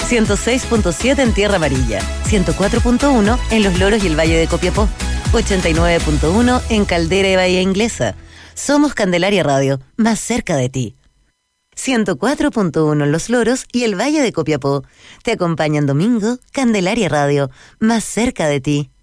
106.7 en Tierra Amarilla, 104.1 en Los Loros y el Valle de Copiapó, 89.1 en Caldera y Bahía Inglesa. Somos Candelaria Radio, más cerca de ti. 104.1 en Los Loros y el Valle de Copiapó. Te acompaña en domingo Candelaria Radio, más cerca de ti.